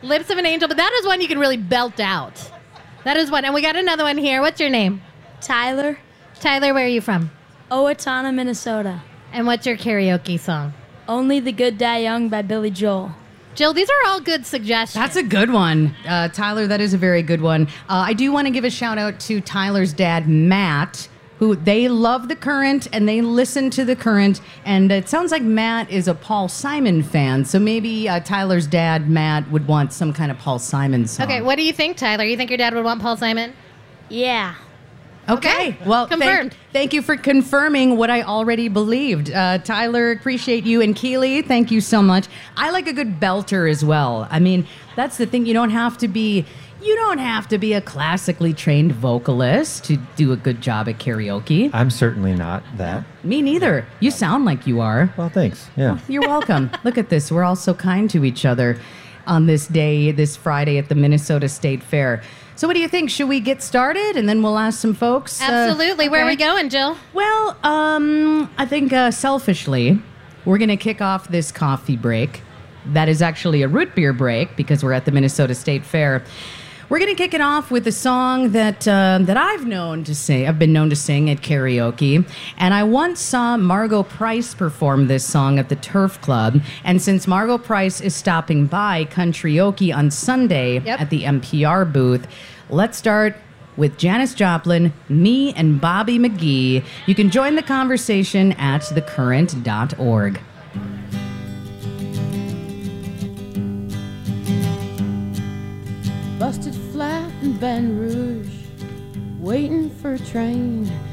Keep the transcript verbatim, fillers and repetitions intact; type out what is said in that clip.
Lips of an Angel, but that is one you can really belt out. That is one. And we got another one here. What's your name? Tyler. Tyler, where are you from? Owatonna, Minnesota. And what's your karaoke song? Only the Good Die Young by Billy Joel. Jill, these are all good suggestions. That's a good one. Uh, Tyler, that is a very good one. Uh, I do want to give a shout out to Tyler's dad, Matt, who they love The Current and they listen to The Current. And it sounds like Matt is a Paul Simon fan. So maybe uh, Tyler's dad, Matt, would want some kind of Paul Simon song. Okay, what do you think, Tyler? You think your dad would want Paul Simon? Yeah. Okay. Okay, Well, confirmed. Thank, thank you for confirming what I already believed. Uh, Tyler, appreciate you. And Keely, thank you so much. I like a good belter as well. I mean, that's the thing. You don't have to be... You don't have to be a classically trained vocalist to do a good job at karaoke. I'm certainly not that. Me neither. You sound like you are. Well, thanks. Yeah. You're welcome. Look at this. We're all so kind to each other on this day, this Friday at the Minnesota State Fair. So what do you think? Should we get started and then we'll ask some folks? uh, Absolutely. Where are we okay. going, Jill? Well, um, I think uh, selfishly, we're going to kick off this coffee break. That is actually a root beer break because we're at the Minnesota State Fair. We're going to kick it off with a song that uh, that I've known to sing. I've been known to sing at karaoke, and I once saw Margot Price perform this song at the Turf Club. And since Margot Price is stopping by Countryoke on Sunday Yep. at the N P R booth, let's start with Janis Joplin, Me and Bobby McGee. You can join the conversation at the current dot org. Busted flat in Baton Rouge, waiting for a train.